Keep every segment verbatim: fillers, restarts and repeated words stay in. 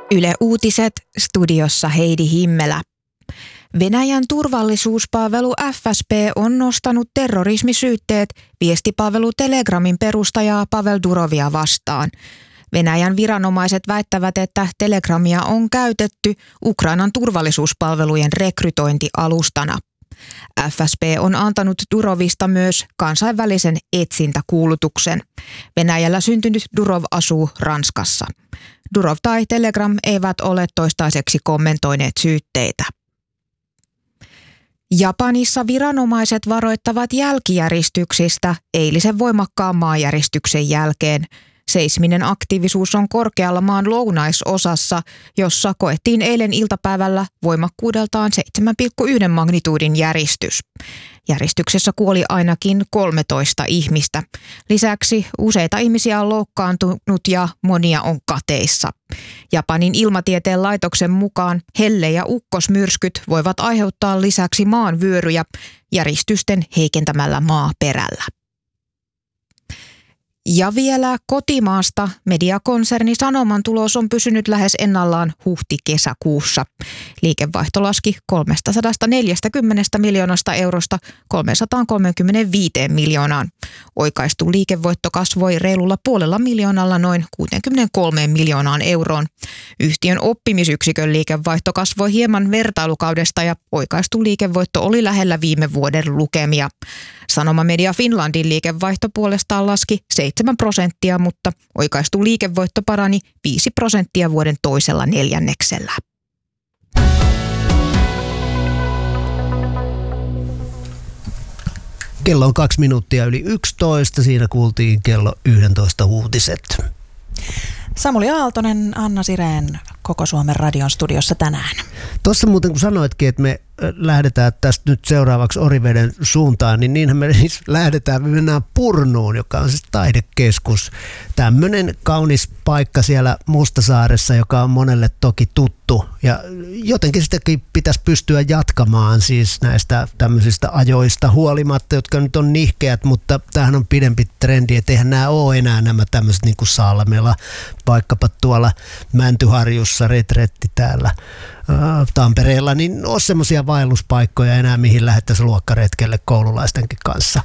Yle Uutiset, studiossa Heidi Himmelä. Venäjän turvallisuuspalvelu F S B on nostanut terrorismisyytteet viestipalvelu Telegramin perustajaa Pavel Durovia vastaan. Venäjän viranomaiset väittävät, että Telegramia on käytetty Ukrainan turvallisuuspalvelujen rekrytointialustana. F S B on antanut Durovista myös kansainvälisen etsintäkuulutuksen. Venäjällä syntynyt Durov asuu Ranskassa. Durov tai Telegram eivät ole toistaiseksi kommentoineet syytteitä. Japanissa viranomaiset varoittavat jälkijäristyksistä eilisen voimakkaan maanjäristyksen jälkeen. Seisminen aktiivisuus on korkealla maan lounaisosassa, jossa koettiin eilen iltapäivällä voimakkuudeltaan seitsemän pilkku yksi magnituudin järistys. Järjestyksessä kuoli ainakin kolmetoista ihmistä. Lisäksi useita ihmisiä on loukkaantunut ja monia on kateissa. Japanin ilmatieteen laitoksen mukaan helle- ja ukkosmyrskyt voivat aiheuttaa lisäksi maanvyöryjä järistysten heikentämällä maaperällä. Ja vielä kotimaasta mediakonserni Sanoman tulos on pysynyt lähes ennallaan huhti-kesäkuussa. Liikevaihto laski kolmesataaneljäkymmentä miljoonasta eurosta kolmesataakolmekymmentäviisi miljoonaan. Oikaistu liikevoitto kasvoi reilulla puolella miljoonalla noin kuusikymmentäkolme miljoonaan euroon. Yhtiön oppimisyksikön liikevaihto kasvoi hieman vertailukaudesta ja oikaistu liikevoitto oli lähellä viime vuoden lukemia. Sanoma Media Finlandin liikevaihto puolestaan laski seitsemän prosenttia, mutta oikaistu liikevoitto parani viisi prosenttia vuoden toisella neljänneksellä. Kello on kaksi minuuttia yli yksitoista. Siinä kuultiin kello yksitoista uutiset. Samuli Aaltonen, Anna Sireen Koko Suomen radion studiossa tänään. Tuossa muuten kun sanoitkin, että me lähdetään tästä nyt seuraavaksi Oriveden suuntaan, niin niinhän me siis lähdetään, me mennään Purnuun, joka on siis taidekeskus. Tämmöinen kaunis paikka siellä Mustasaaressa, joka on monelle toki tuttu. Ja jotenkin sitäkin pitäisi pystyä jatkamaan siis näistä tämmöisistä ajoista huolimatta, jotka nyt on nihkeät, mutta tämähän on pidempi trendi, että eihän nämä ole enää nämä tämmöiset niin kuin Salmela, vaikkapa tuolla Mäntyharjussa, retretti täällä Tampereella, niin ole semmoisia vaelluspaikkoja enää, mihin lähettäisiin luokkaretkelle koululaistenkin kanssa.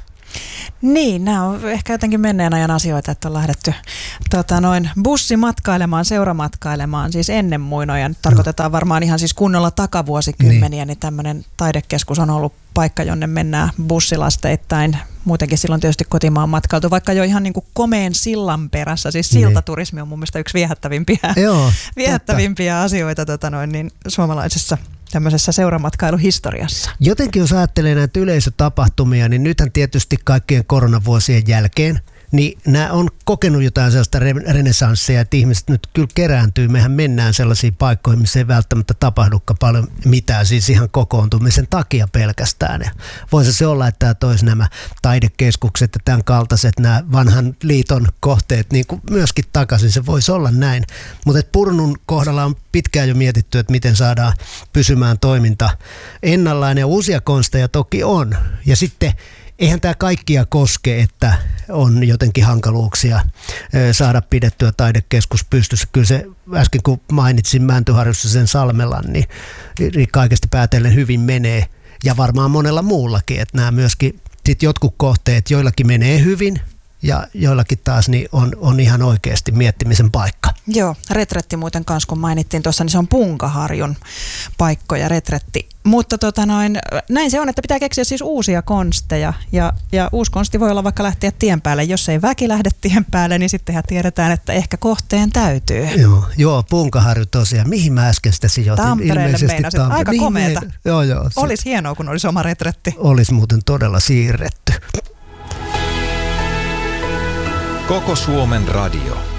Niin, nämä on ehkä jotenkin menneen ajan asioita, että on lähdetty tota, noin bussimatkailemaan, seuramatkailemaan, siis ennen muinoja. Nyt tarkoitetaan varmaan ihan siis kunnolla takavuosikymmeniä, niin, niin tämmöinen taidekeskus on ollut paikka, jonne mennään bussilasteittain. Muutenkin silloin tietysti kotimaan matkailtu, vaikka jo ihan niin kuin komeen sillan perässä. Siis siltaturismi on mun mielestä yksi viehättävimpiä, Joo, viehättävimpiä asioita tota noin, niin suomalaisessa tämmöisessä seuramatkailuhistoriassa. Jotenkin jos ajattelee näitä yleisötapahtumia, niin nythän tietysti kaikkien koronavuosien jälkeen, niin nämä on kokenut jotain sellaista renesanssia, että ihmiset nyt kyllä kerääntyy. Mehän mennään sellaisiin paikkoihin, missä ei välttämättä tapahdukaan paljon mitään, siis ihan kokoontumisen takia pelkästään. Ja voisi se olla, että tämä toisi nämä taidekeskukset ja tämän kaltaiset, nämä vanhan liiton kohteet niin kuin myöskin takaisin. Se voisi olla näin. Mutta Purnun kohdalla on pitkään jo mietitty, että miten saadaan pysymään toiminta ennallaan, ja uusia konsteja toki on. Ja sitten eihän tämä kaikkia koske, että on jotenkin hankaluuksia saada pidettyä taidekeskus pystyssä. Kyllä se äsken kun mainitsin Mäntyharjussa sen Salmelan, niin, niin kaikesta päätellen hyvin menee. Ja varmaan monella muullakin, että nämä myöskin sit jotkut kohteet, joillakin menee hyvin ja joillakin taas niin on, on ihan oikeasti miettimisen paikka. Joo, retretti muuten kanssa, kun mainittiin tuossa, niin se on Punkaharjun paikka ja retretti. Mutta tota noin, näin se on, että pitää keksiä siis uusia konsteja ja, ja uusi konsti voi olla vaikka lähteä tien päälle. Jos ei väki lähde tien päälle, niin sittenhän tiedetään, että ehkä kohteen täytyy. Joo, joo Punkaharju tosiaan. Mihin mä äsken sitä sijoitin? Tampereelle meinasit. Tampe- Aika komeeta. Me... Joo, joo. Olisi hienoa, kun olisi oma retretti. Olisi muuten todella siirretty. Koko Suomen radio.